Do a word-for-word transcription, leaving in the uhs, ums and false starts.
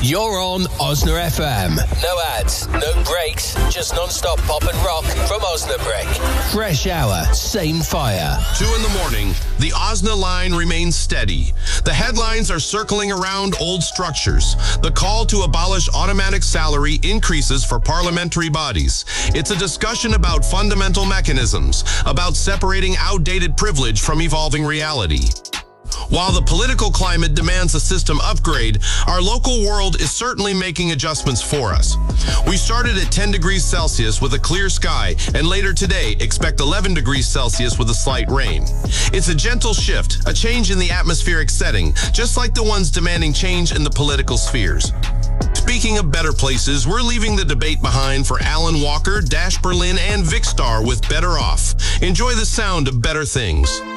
You're on Osna F M. No ads, no breaks, just non-stop pop and rock from Osnabrück. Fresh hour, same fire. Two in the morning, the Osna line remains steady. The headlines are circling around old structures. The call to abolish automatic salary increases for parliamentary bodies. It's a discussion about fundamental mechanisms, about separating outdated privilege from evolving reality. While the political climate demands a system upgrade, our local world is certainly making adjustments for us. We started at ten degrees Celsius with a clear sky, and later today expect eleven degrees Celsius with a slight rain. It's a gentle shift, a change in the atmospheric setting, just like the ones demanding change in the political spheres. Speaking of better places, we're leaving the debate behind for Alan Walker, Dash Berlin, and Vicstar with Better Off. Enjoy the sound of better things.